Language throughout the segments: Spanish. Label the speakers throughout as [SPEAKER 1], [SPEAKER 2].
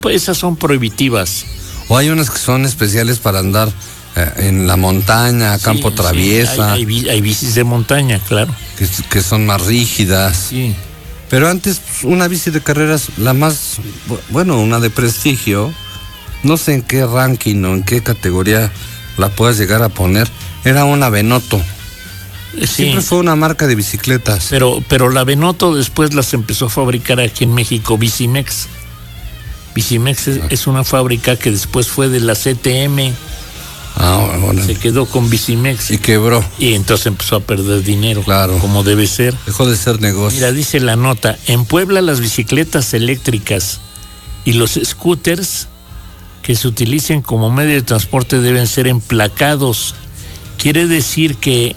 [SPEAKER 1] Pues esas son prohibitivas.
[SPEAKER 2] O hay unas que son especiales para andar en la montaña, campo traviesa.
[SPEAKER 1] Hay bicis de montaña, claro.
[SPEAKER 2] Que son más rígidas.
[SPEAKER 1] Sí.
[SPEAKER 2] Pero antes, una bici de carreras, la más, una de prestigio, no sé en qué ranking o en qué categoría la puedas llegar a poner, era una Benotto.
[SPEAKER 1] Sí.
[SPEAKER 2] Siempre fue una marca de bicicletas.
[SPEAKER 1] Pero la Benotto después las empezó a fabricar aquí en México, Bicimex. Bicimex es una fábrica que después fue de la CTM.
[SPEAKER 2] Bueno.
[SPEAKER 1] Se quedó con Bicimex.
[SPEAKER 2] Y quebró.
[SPEAKER 1] Y entonces empezó a perder dinero.
[SPEAKER 2] Claro.
[SPEAKER 1] Como debe ser.
[SPEAKER 2] Dejó de ser negocio.
[SPEAKER 1] Mira, dice la nota, en Puebla las bicicletas eléctricas y los scooters que se utilicen como medio de transporte deben ser emplacados. Quiere decir que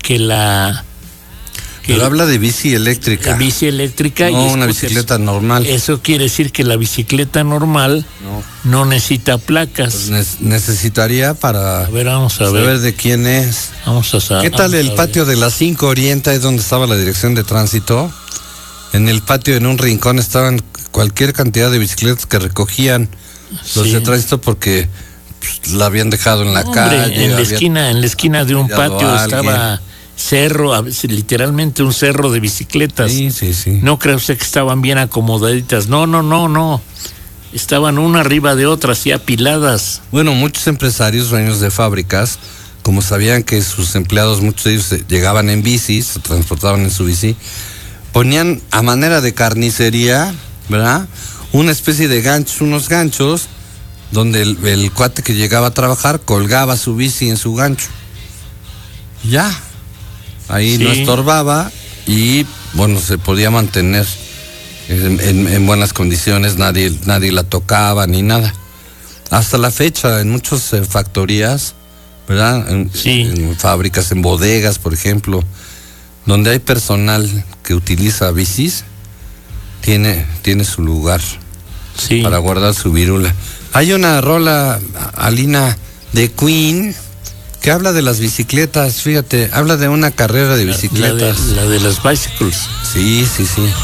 [SPEAKER 2] Pero habla de bici eléctrica.
[SPEAKER 1] La bici eléctrica
[SPEAKER 2] no,
[SPEAKER 1] y
[SPEAKER 2] una bicicleta normal.
[SPEAKER 1] Eso quiere decir que la bicicleta normal no necesita placas.
[SPEAKER 2] Pues necesitaría para
[SPEAKER 1] vamos a
[SPEAKER 2] saber de quién es.
[SPEAKER 1] Vamos a saber.
[SPEAKER 2] ¿Qué tal el patio de la 5 Orienta? Es donde estaba la dirección de tránsito. En el patio, en un rincón, estaban cualquier cantidad de bicicletas que recogían los de tránsito porque la habían dejado en la calle.
[SPEAKER 1] En la esquina de un patio estaba cerro, literalmente un cerro de bicicletas.
[SPEAKER 2] Sí.
[SPEAKER 1] No cree usted que estaban bien acomodaditas. No. Estaban una arriba de otra, así apiladas.
[SPEAKER 2] Bueno, muchos empresarios, dueños de fábricas, como sabían que sus empleados, muchos de ellos llegaban en bicis, se transportaban en su bici, ponían a manera de carnicería, ¿verdad? Una especie de ganchos, unos ganchos, donde el cuate que llegaba a trabajar colgaba su bici en su gancho. Ya. Ahí no estorbaba y, se podía mantener en buenas condiciones, nadie la tocaba ni nada. Hasta la fecha, en muchas factorías, ¿verdad? En fábricas, en bodegas, por ejemplo, donde hay personal que utiliza bicis, tiene su lugar para guardar su virula. Hay una rola, Alina, de Queen, que habla de las bicicletas, fíjate, habla de una carrera de bicicletas.
[SPEAKER 1] La de las bicycles.
[SPEAKER 2] Sí.